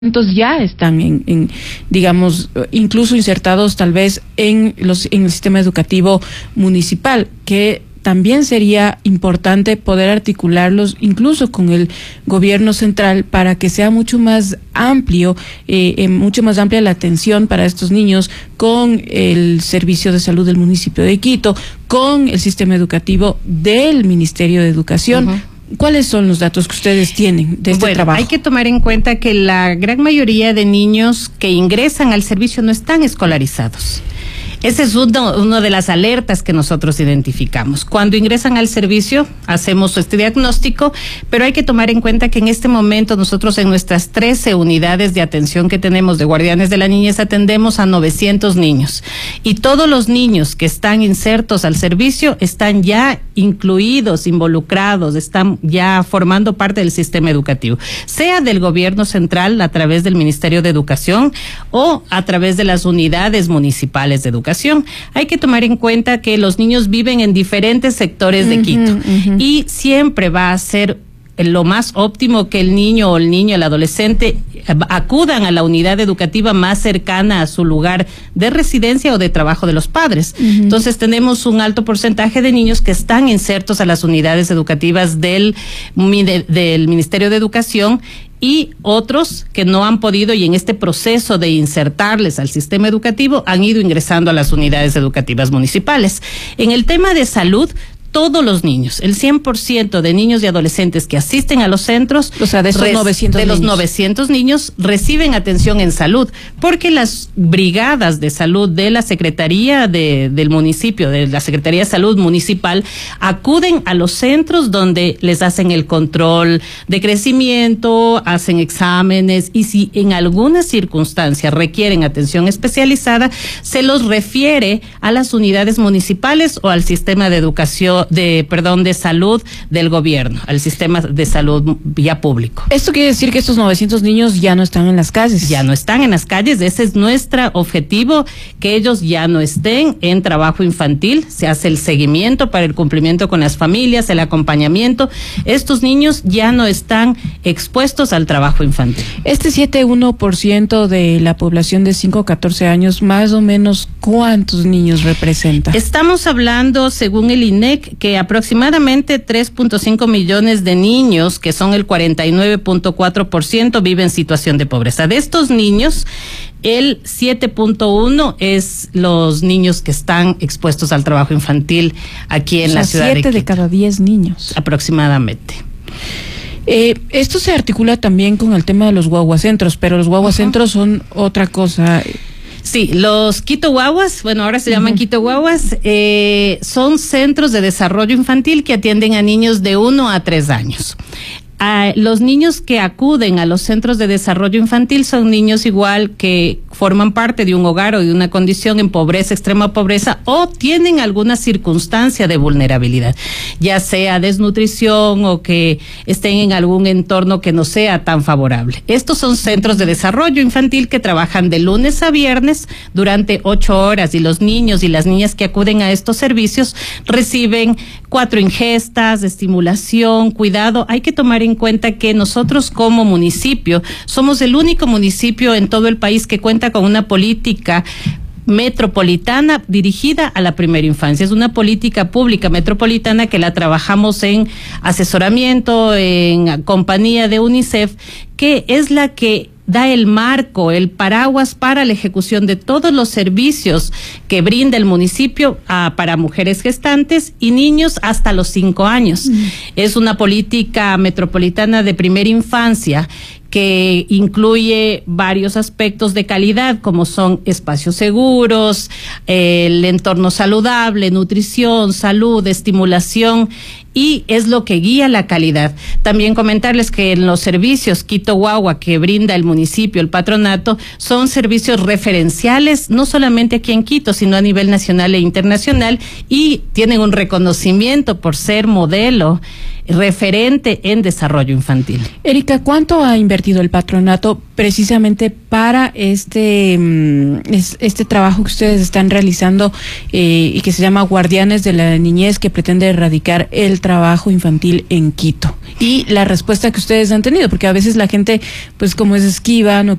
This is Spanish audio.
ya están digamos, incluso insertados tal vez en el sistema educativo municipal, que también sería importante poder articularlos incluso con el gobierno central para que sea mucho más amplio, mucho más amplia la atención para estos niños con el servicio de salud del municipio de Quito, con el sistema educativo del Ministerio de Educación. ¿Cuáles son los datos que ustedes tienen de este trabajo? Hay que tomar en cuenta que la gran mayoría de niños que ingresan al servicio no están escolarizados. Ese es uno de las alertas que nosotros identificamos. Cuando ingresan al servicio, hacemos este diagnóstico, pero hay que tomar en cuenta que en este momento nosotros en nuestras 13 unidades de atención que tenemos de guardianes de la niñez atendemos a 900 niños. Y todos los niños que están insertos al servicio están ya incluidos, involucrados, están ya formando parte del sistema educativo, sea del gobierno central a través del Ministerio de Educación o a través de las unidades municipales de educación. Hay que tomar en cuenta que los niños viven en diferentes sectores de Quito y siempre va a ser lo más óptimo que el niño o el adolescente acudan a la unidad educativa más cercana a su lugar de residencia o de trabajo de los padres. Entonces tenemos un alto porcentaje de niños que están insertos a las unidades educativas del Ministerio de Educación y otros que no han podido, y en este proceso de insertarles al sistema educativo han ido ingresando a las unidades educativas municipales. En el tema de salud, todos los niños, el 100% de niños y adolescentes que asisten a los centros, o sea, de esos 900 niños reciben atención en salud, porque las brigadas de salud de la Secretaría del municipio, de la Secretaría de Salud Municipal, acuden a los centros donde les hacen el control de crecimiento, hacen exámenes, y si en alguna circunstancia requieren atención especializada, se los refiere a las unidades municipales o al sistema de educación de salud del gobierno, al sistema de salud ya público. ¿Esto quiere decir que estos 900 niños ya no están en las calles? Ya no están en las calles, ese es nuestro objetivo, que ellos ya no estén en trabajo infantil, se hace el seguimiento para el cumplimiento con las familias, el acompañamiento. Estos niños ya no están expuestos al trabajo infantil. Este 7,1% de la población de 5 a 14 años, más o menos, ¿cuántos niños representa? Estamos hablando, según el INEC, que aproximadamente 3.5 millones de niños, que son el 49.4%, viven en situación de pobreza. De estos niños, el 7.1 es los niños que están expuestos al trabajo infantil aquí en la ciudad de Quito. 7 de cada 10 niños. Aproximadamente. Esto se articula también con el tema de los guaguacentros, pero los guaguacentros son otra cosa. Sí, los Quito Guaguas, bueno, ahora se llaman Quito Guaguas, son centros de desarrollo infantil que atienden a niños de 1 a 3 años. Los niños que acuden a los centros de desarrollo infantil son niños igual que forman parte de un hogar o de una condición en pobreza, extrema pobreza, o tienen alguna circunstancia de vulnerabilidad, ya sea desnutrición o que estén en algún entorno que no sea tan favorable. Estos son centros de desarrollo infantil que trabajan de lunes a viernes durante 8 horas, y los niños y las niñas que acuden a estos servicios reciben 4 ingestas de estimulación, cuidado. Hay que tomar en cuenta que nosotros como municipio somos el único municipio en todo el país que cuenta con una política metropolitana dirigida a la primera infancia. Es una política pública metropolitana que la trabajamos en asesoramiento, en compañía de UNICEF, que es la que da el marco, el paraguas para la ejecución de todos los servicios que brinda el municipio para mujeres gestantes y niños hasta los 5 años. Es una política metropolitana de primera infancia que incluye varios aspectos de calidad, como son espacios seguros, el entorno saludable, nutrición, salud, estimulación, y es lo que guía la calidad. También comentarles que en los servicios Quito Guagua que brinda el municipio, el patronato, son servicios referenciales, no solamente aquí en Quito, sino a nivel nacional e internacional, y tienen un reconocimiento por ser modelo referente en desarrollo infantil. Erika, ¿cuánto ha invertido el patronato precisamente para este trabajo que ustedes están realizando y que se llama Guardianes de la Niñez, que pretende erradicar el trabajo infantil en Quito? Y la respuesta que ustedes han tenido, porque a veces la gente, pues como es esquiva, no